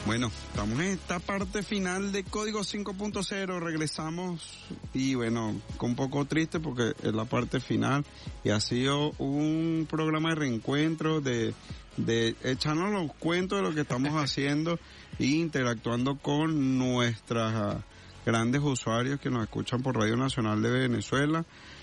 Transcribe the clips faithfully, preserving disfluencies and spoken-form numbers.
Bueno, estamos en esta parte final de Código cinco punto cero, regresamos y bueno, un poco triste porque es la parte final y ha sido un programa de reencuentro, de, de echarnos los cuentos de lo que estamos haciendo e interactuando con nuestras grandes usuarios que nos escuchan por Radio Nacional de Venezuela.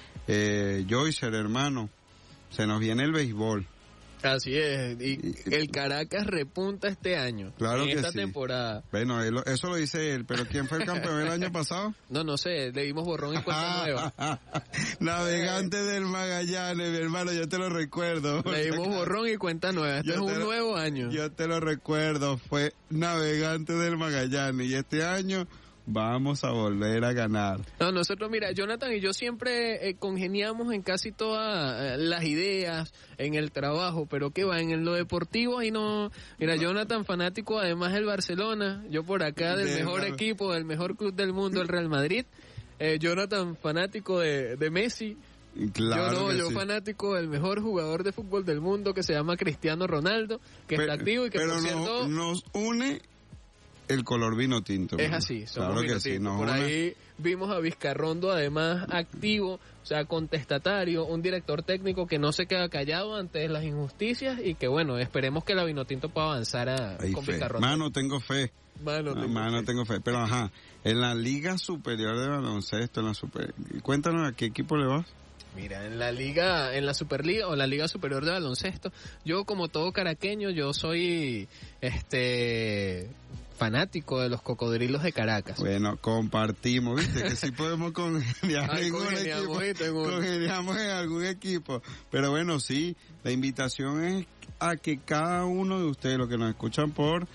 Eh, Joyce, hermano, se nos viene el béisbol. Así es, y el Caracas repunta este año, claro en que esta sí. temporada. Bueno, eso lo dice él, pero ¿quién fue el campeón el año pasado? No, no sé, le dimos borrón y cuenta nueva. Navegante del Magallanes, mi hermano, yo te lo recuerdo. Le dimos borrón y cuenta nueva, este yo es un lo, nuevo año. Yo te lo recuerdo, fue Navegante del Magallanes, y este año vamos a volver a ganar. No, nosotros, mira, Jonathan y yo siempre eh, congeniamos en casi todas eh, las ideas, en el trabajo, pero ¿qué va? En lo deportivo ahí no... Mira, Jonathan fanático además del Barcelona, yo por acá del de mejor la... equipo, del mejor club del mundo, el Real Madrid. Eh, Jonathan fanático de, de Messi. Claro, yo no, yo sí. fanático del mejor jugador de fútbol del mundo que se llama Cristiano Ronaldo, que pero, está activo y que pero por cierto... No, nos une el color vino tinto. Es así, somos claro vino que tinto. Sí, no por una... ahí vimos a Vizcarrondo además activo, o sea, contestatario, un director técnico que no se queda callado ante las injusticias y que bueno, esperemos que la Vinotinto pueda avanzar a, con fe. Vizcarrondo. Mano, tengo fe. Mano, tengo, Mano fe. tengo fe. Pero ajá, en la Liga Superior de Baloncesto, en la super... cuéntanos a qué equipo le vas. Mira, en la liga, en la Superliga o la Liga Superior de Baloncesto, yo como todo caraqueño, yo soy este fanático de los Cocodrilos de Caracas. Bueno, compartimos, ¿viste? Que sí podemos congeniar Ay, en un equipo. En un... Congeniamos en algún equipo. Pero bueno, sí, la invitación es a que cada uno de ustedes, los que nos escuchan por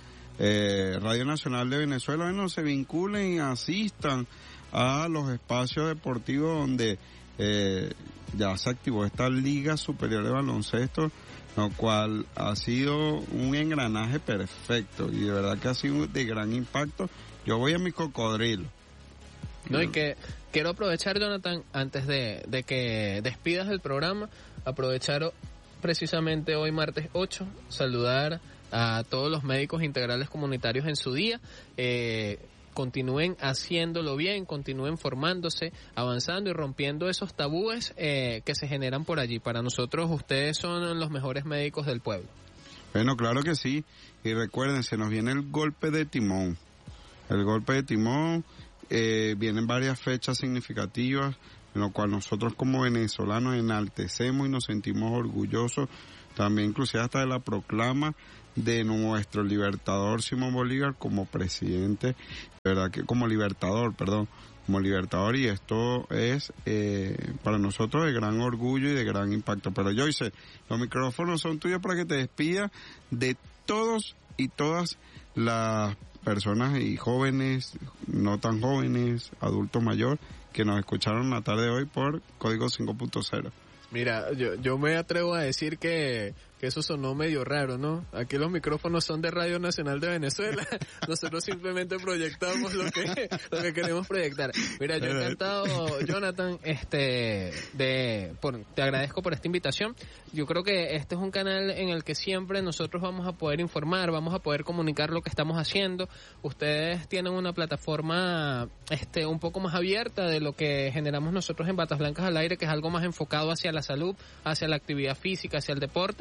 eh, Radio Nacional de Venezuela, bueno, se vinculen y asistan a los espacios deportivos donde Eh, ya se activó esta Liga Superior de Baloncesto, lo cual ha sido un engranaje perfecto y de verdad que ha sido de gran impacto. Yo voy a mi cocodrilo. No, y que quiero aprovechar, Jonathan, antes de, de que despidas el programa, aprovechar precisamente hoy martes ocho, saludar a todos los médicos integrales comunitarios en su día. eh, continúen haciéndolo bien, continúen formándose, avanzando y rompiendo esos tabúes eh, que se generan por allí. Para nosotros ustedes son los mejores médicos del pueblo. Bueno, claro que sí. Y recuerden, se nos viene el golpe de timón. El golpe de timón, eh, vienen varias fechas significativas, en lo cual nosotros como venezolanos enaltecemos y nos sentimos orgullosos, también inclusive hasta de la proclama de nuestro libertador Simón Bolívar como presidente, verdad que como libertador, perdón, como libertador, y esto es eh, para nosotros de gran orgullo y de gran impacto. Pero Joyce, los micrófonos son tuyos para que te despidas de todos y todas las personas y jóvenes, no tan jóvenes, adultos mayor, que nos escucharon la tarde de hoy por Código cinco punto cero. Mira, yo, yo me atrevo a decir que, que eso sonó medio raro, ¿no? Aquí los micrófonos son de Radio Nacional de Venezuela. Nosotros simplemente proyectamos lo que, lo que queremos proyectar. Mira, yo encantado, Jonathan, este, de, por, te agradezco por esta invitación. Yo creo que este es un canal en el que siempre nosotros vamos a poder informar, vamos a poder comunicar lo que estamos haciendo. Ustedes tienen una plataforma, este, un poco más abierta de lo que generamos nosotros en Batas Blancas al Aire, que es algo más enfocado hacia la salud, hacia la actividad física, hacia el deporte,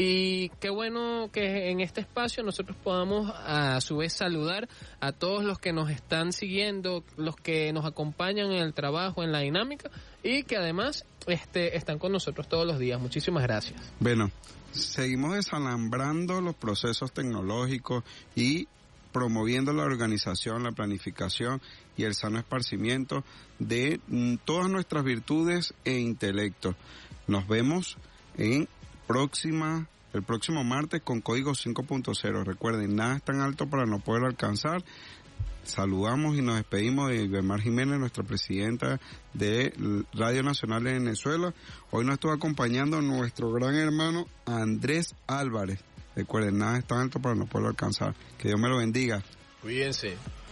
y qué bueno que en este espacio nosotros podamos a su vez saludar a todos los que nos están siguiendo, los que nos acompañan en el trabajo, en la dinámica, y que además este están con nosotros todos los días. Muchísimas gracias. Bueno, seguimos desalambrando los procesos tecnológicos y promoviendo la organización, la planificación y el sano esparcimiento de mm, todas nuestras virtudes e intelecto. Nos vemos en próxima, el próximo martes con Código cinco punto cero. Recuerden, nada es tan alto para no poder alcanzar. Saludamos y nos despedimos de Ibemar Jiménez, nuestra presidenta de Radio Nacional de Venezuela. Hoy nos estuvo acompañando nuestro gran hermano Andrés Álvarez. Recuerden, nada es tan alto para no poderlo alcanzar. Que Dios me lo bendiga. Cuídense.